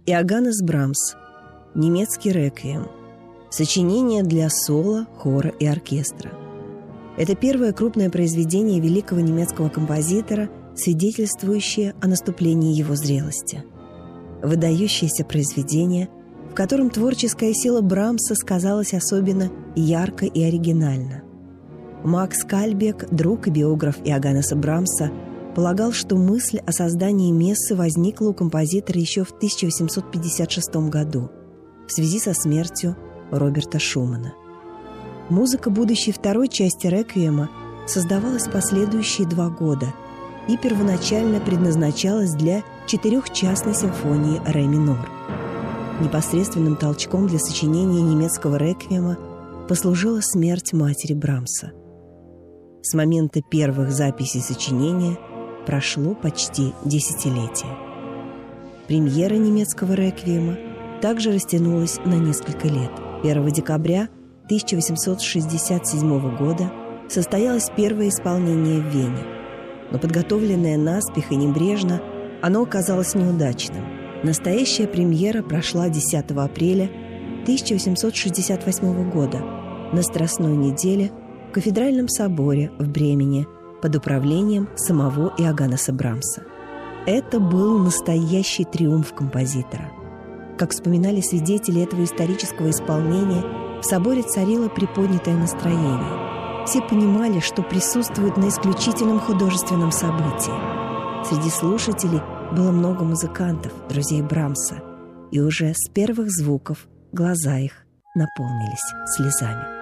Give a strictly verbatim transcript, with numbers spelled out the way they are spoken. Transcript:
Иоганнес Брамс. Немецкий реквием. Сочинение для соло, хора и оркестра. Это первое крупное произведение великого немецкого композитора, свидетельствующее о наступлении его зрелости. Выдающееся произведение, в котором творческая сила Брамса сказалась особенно ярко и оригинально. Макс Кальбек, друг и биограф Иоганнеса Брамса, полагал, что мысль о создании мессы возникла у композитора еще в тысяча восемьсот пятьдесят шестом году в связи со смертью Роберта Шумана. Музыка будущей второй части реквиема создавалась последующие два года и первоначально предназначалась для четырехчастной симфонии ре минор. Непосредственным толчком для сочинения немецкого реквиема послужила смерть матери Брамса. С момента первых записей сочинения прошло почти десятилетие. Премьера немецкого реквиема также растянулась на несколько лет. первого декабря тысяча восемьсот шестьдесят седьмого года состоялось первое исполнение в Вене, но подготовленное наспех и небрежно, оно оказалось неудачным. Настоящая премьера прошла десятого апреля тысяча восемьсот шестьдесят восьмого года на Страстной неделе в Кафедральном соборе в Бремене под управлением самого Иоганнеса Брамса. Это был настоящий триумф композитора. Как вспоминали свидетели этого исторического исполнения, в соборе царило приподнятое настроение. Все понимали, что присутствуют на исключительном художественном событии. Среди слушателей было много музыкантов, друзей Брамса, и уже с первых звуков глаза их наполнились слезами.